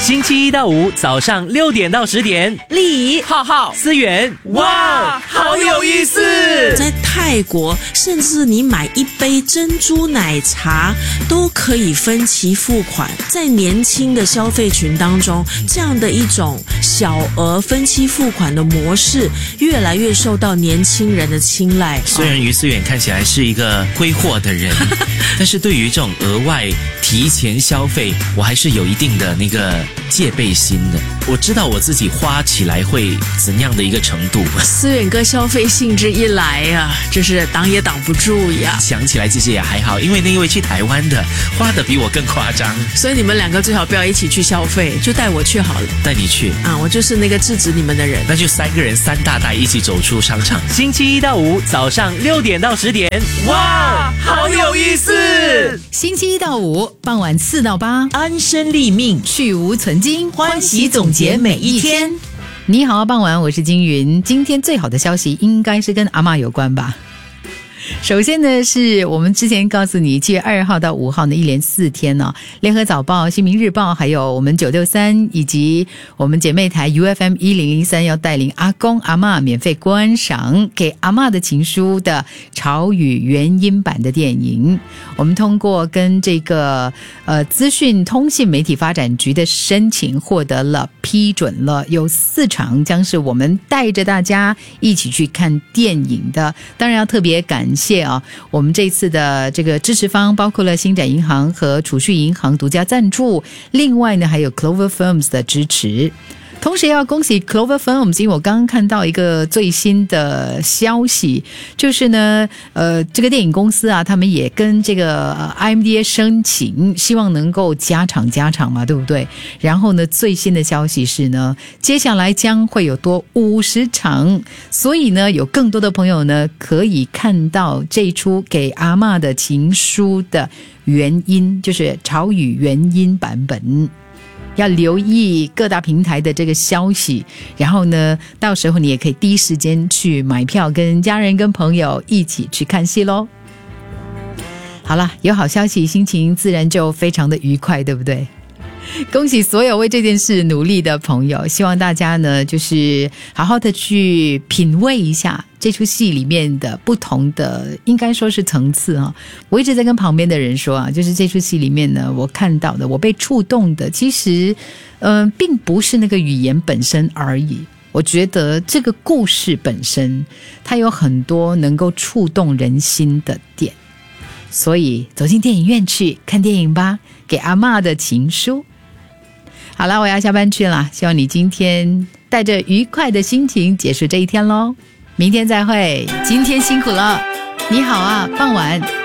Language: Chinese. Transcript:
星期一到五早上6点到10点， 丽、 浩浩、思源，哇，好有意思！ 在泰国，甚至你买一杯珍珠奶茶都可以分期付款。在年轻的消费群当中，这样的一种小额分期付款的模式，越来越受到年轻人的青睐。 虽然于思远看起来是一个挥霍的人，但是对于这种额外提前消费，我还是有一定的那个戒备心的。我知道我自己花起来会怎样的一个程度。 思远哥消费兴致一来啊，真是挡也挡不住呀。 想起来这些也还好，因为那一位去台湾的花的比我更夸张， 所以你们两个最好不要一起去消费，就带我去好了。 带你去啊，我就是那个制止你们的人。 那就3个人3大袋一起走出商场。星期一到五早上6点到10点，哇，好有意思！ 星期一到五傍晚4到8， 安身立命， 去无存菁， 欢喜总结每一天。 你好，傍晚，我是金云。今天最好的消息应该是跟阿嬷有关吧。首先呢，是我们之前告诉你7月2号到5号呢，一连4天呢，联合早报、新民日报还有我们963以及我们姐妹台 UFM 1003要带领阿公阿嬷免费观赏给阿嬷的情书的潮语原音版的电影。我们通过跟这个资讯通信媒体发展局的申请获得了批准了，有4场将是我们带着大家一起去看电影的。当然要特别感谢我们这次的这个支持方包括了星展银行和储蓄银行独家赞助，另外呢还有 Clover Films 的支持。同时要恭喜 Clover Films， 因为我刚刚看到一个最新的消息，就是呢这个电影公司啊，他们也跟这个IMDA 申请，希望能够加场嘛，对不对？然后呢最新的消息是呢，接下来将会有多50场，所以呢有更多的朋友呢可以看到这出给阿嬷的情书的原音，就是潮语原音版本。要留意各大平台的这个消息，然后呢到时候你也可以第一时间去买票，跟家人跟朋友一起去看戏咯。好了，有好消息，心情自然就非常的愉快，对不对？恭喜所有为这件事努力的朋友，希望大家呢就是好好的去品味一下这出戏里面的不同的应该说是层次啊。我一直在跟旁边的人说啊，就是这出戏里面呢我看到的，我被触动的其实并不是那个语言本身而已，我觉得这个故事本身它有很多能够触动人心的点，所以走进电影院去看电影吧，给阿嬷的情书。好了，我要下班去了，希望你今天带着愉快的心情结束这一天咯。明天再会，今天辛苦了。你好啊，傍晚。